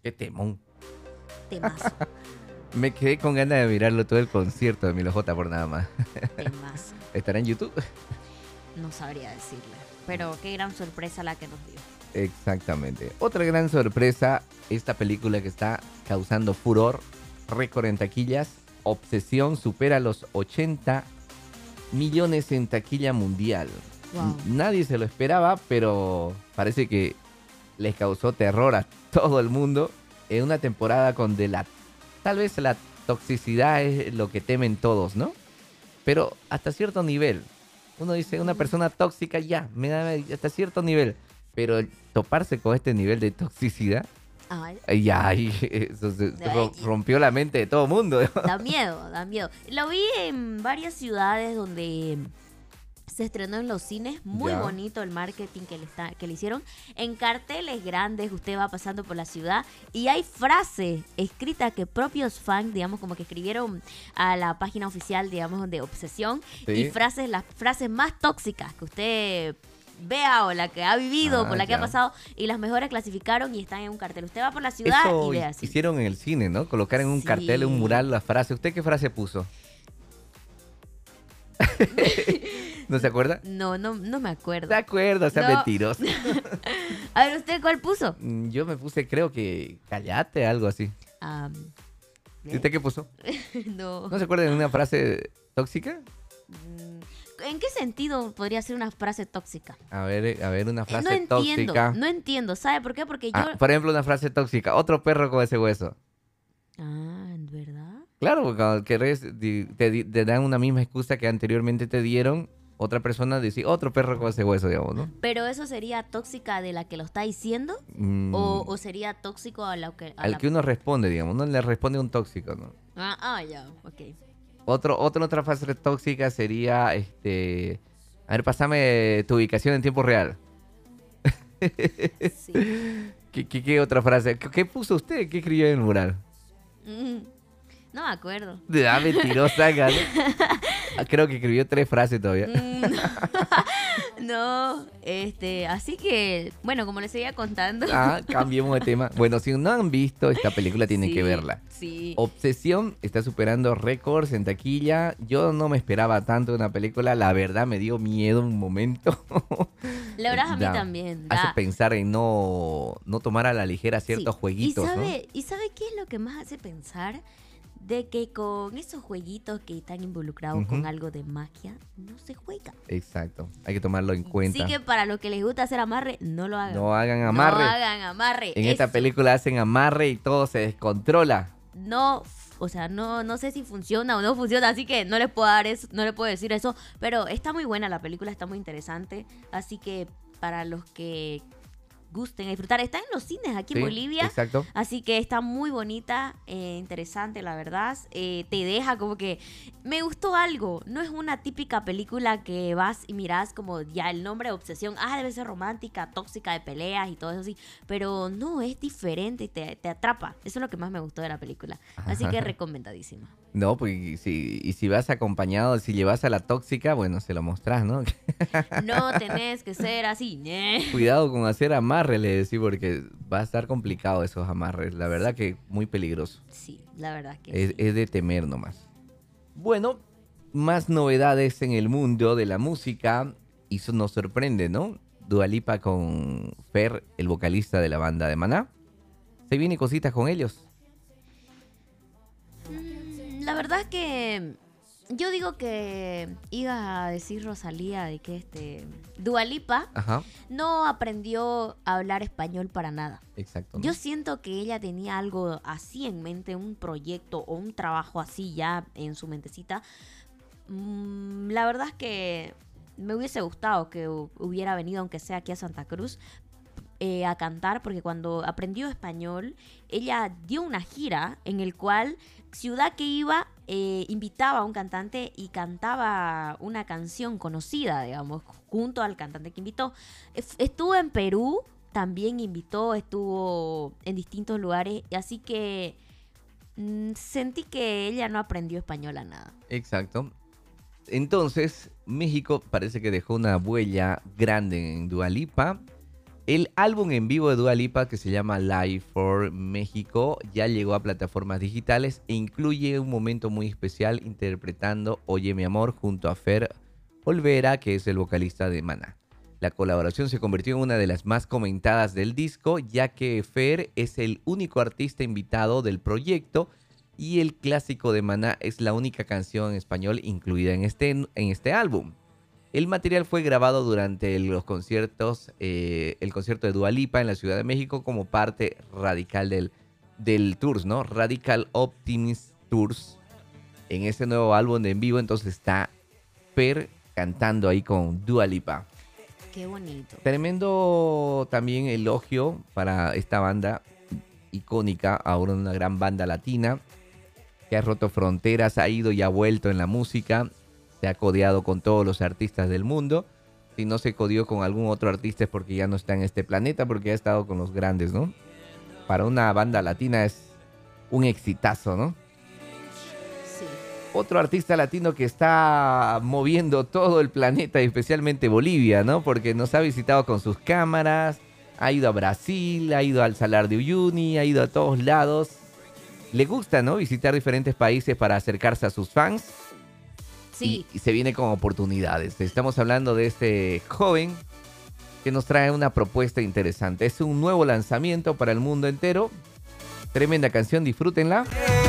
Qué temón. Temazo, Me quedé con ganas de mirarlo todo el concierto de Milo J por nada más. temazo. ¿Estará en YouTube? No sabría decirle. Pero qué gran sorpresa la que nos dio. Exactamente. Otra gran sorpresa, esta película que está causando furor, récord en taquillas, Obsesión supera los 80 millones en taquilla mundial. Wow. Nadie se lo esperaba, pero parece que les causó terror a todo el mundo en una temporada donde tal vez la toxicidad es lo que temen todos, ¿no? Pero hasta cierto nivel. Uno dice, una persona tóxica ya, me da hasta cierto nivel. Pero toparse con este nivel de toxicidad, Ay, ya, eso Ay. rompió la mente de todo el mundo. da miedo, da miedo. Lo vi en varias ciudades donde se estrenó en los cines. Muy Ya. bonito el marketing que le hicieron. En carteles grandes, usted va pasando por la ciudad y hay frases escritas que propios fans, digamos, como que escribieron a la página oficial, digamos, de Obsesión. Sí. Y las frases más tóxicas que usted vea o la que ha vivido, por la que Ya. ha pasado, y las mejores clasificaron y están en un cartel. Usted va por la ciudad Eso y ve así. hicieron en el cine, ¿no? Colocar en un Sí. cartel, en un mural, la frase. ¿Usted qué frase puso? ¿No se acuerda? No me acuerdo. ¿Se acuerda? Sea No. mentiroso. A ver, ¿usted cuál puso? Yo me puse, creo que, cállate, algo así. ¿Y usted qué puso? No. ¿No se acuerda de una frase tóxica? ¿En qué sentido podría ser una frase tóxica? A ver, una frase No entiendo, tóxica. no entiendo. ¿Sabe por qué? Porque yo... Por ejemplo, una frase tóxica. Otro perro con ese hueso. ¿verdad? Claro, porque cuando te dan una misma excusa que anteriormente te dieron, otra persona dice, otro perro con ese hueso, digamos, ¿no? ¿Pero eso sería tóxica de la que lo está diciendo? Mm, ¿O sería tóxico a la que... al que uno responde, digamos, no le responde un tóxico, ¿no? Ya, ok. Otra frase tóxica sería, a ver, pásame tu ubicación en tiempo real. Sí. ¿Qué otra frase? ¿Qué puso usted? ¿Qué escribió en el mural? No me acuerdo. Mentirosa, gana. Creo que escribió 3 frases todavía. No, así que, bueno, como les seguía contando. Cambiemos de tema. Bueno, si no han visto esta película, tienen Sí, que verla. Sí. Obsesión está superando récords en taquilla. Yo no me esperaba tanto de una película. La verdad me dio miedo un momento. La verdad a mí Da- también. Hace Da. pensar en no tomar a la ligera ciertos Sí. jueguitos, ¿no? ¿Y sabe qué es lo que más hace pensar? De que con esos jueguitos que están involucrados con Ujú. algo de magia, no se juega. Exacto. Hay que tomarlo en cuenta. Así que para los que les gusta hacer amarre, no lo hagan. No hagan amarre. No hagan amarre. En esta Eso película hacen amarre y todo se descontrola. no, o sea, no sé si funciona o no funciona, así que no les puedo dar eso, no les puedo decir eso, pero está muy buena la película, está muy interesante, así que para los que gusten disfrutar, está en los cines aquí en Sí, Bolivia. exacto. Así que está muy bonita, interesante, la verdad. Te deja como que... Me gustó algo. No es una típica película que vas y miras como ya el nombre Obsesión. Debe ser romántica, tóxica, de peleas y todo eso así. Pero no, es diferente y te atrapa. Eso es lo que más me gustó de la película. Así que recomendadísima. No, pues y si vas acompañado, si llevas a la tóxica, bueno, se lo mostrás, ¿no? No tenés que ser así. ñe. Cuidado con hacer amarre, le decía, porque va a estar complicado esos amarres. La verdad que muy peligroso. Sí, la verdad que Es, sí. es de temer nomás. Bueno, más novedades en el mundo de la música. Y eso nos sorprende, ¿no? Dua Lipa con Fer, el vocalista de la banda de Maná. Se viene cositas con ellos. La verdad es que yo digo que iba a decir Rosalía de que Dua Lipa Ajá, no aprendió a hablar español para nada. exacto, ¿no? Yo siento que ella tenía algo así en mente, un proyecto o un trabajo así ya en su mentecita. La verdad es que me hubiese gustado que hubiera venido, aunque sea aquí a Santa Cruz, a cantar, porque cuando aprendió español, ella dio una gira en el cual ciudad que iba invitaba a un cantante y cantaba una canción conocida, digamos, junto al cantante que invitó. Estuvo en Perú, también invitó, estuvo en distintos lugares, así que sentí que ella no aprendió español a nada. Exacto. Entonces, México parece que dejó una huella grande en Dua Lipa. El álbum en vivo de Dua Lipa, que se llama Live for México, ya llegó a plataformas digitales e incluye un momento muy especial interpretando Oye mi amor junto a Fer Olvera, que es el vocalista de Maná. La colaboración se convirtió en una de las más comentadas del disco, ya que Fer es el único artista invitado del proyecto y el clásico de Maná es la única canción en español incluida en este álbum. El material fue grabado durante los conciertos, el concierto de Dua Lipa en la Ciudad de México como parte radical del Tours, ¿no? Radical Optimist Tours. En este nuevo álbum de en vivo, entonces está Per cantando ahí con Dua Lipa. Qué bonito. Tremendo también elogio para esta banda icónica, ahora una gran banda latina que ha roto fronteras, ha ido y ha vuelto en la música. Se ha codeado con todos los artistas del mundo. Si no se codió con algún otro artista es porque ya no está en este planeta, porque ha estado con los grandes, ¿no? Para una banda latina es un exitazo, ¿no? Sí. Otro artista latino que está moviendo todo el planeta, especialmente Bolivia, ¿no? Porque nos ha visitado con sus cámaras, ha ido a Brasil, ha ido al Salar de Uyuni, ha ido a todos lados. Le gusta, ¿no? Visitar diferentes países para acercarse a sus fans. Sí. Y se viene con oportunidades. Estamos hablando de este joven que nos trae una propuesta interesante. Es un nuevo lanzamiento para el mundo entero. Tremenda canción, disfrútenla.